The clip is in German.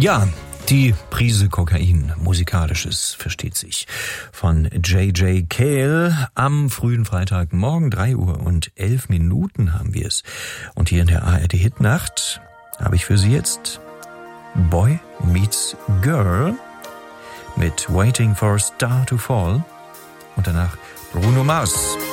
Ja, die Prise Kokain, musikalisches, versteht sich, von J.J. Cale am frühen Freitagmorgen, 3:11 haben wir es. Und hier in der ARD Hitnacht habe ich für Sie jetzt Boy Meets Girl mit Waiting for a Star to Fall und danach Bruno Mars.